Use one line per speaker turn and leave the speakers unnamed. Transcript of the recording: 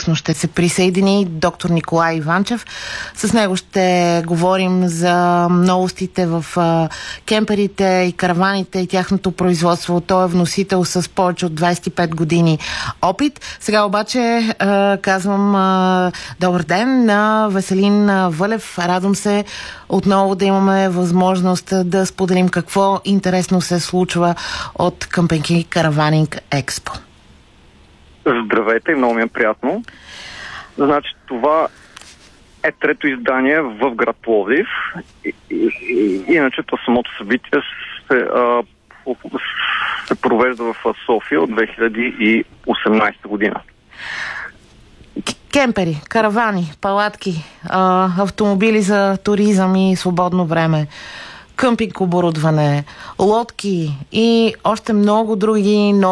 късно ще се присъедини доктор Николай Иванчев. С него ще говорим за новостите в кемперите и караваните и тяхното производство. Той е вносител с повече от 25 години опит. Сега обаче казвам добър ден на Веселин Вълев. Радвам се отново да имаме възможност да споделим какво интересно се случва от Camping & Caravaning Expo.
Здравейте и много ми е приятно. Значи това е трето издание в град Пловдив. Иначе то самото събитие се провежда в София от 2018 година.
Кемпери, каравани, палатки, автомобили за туризъм и свободно време, къмпинг оборудване, лодки и още много други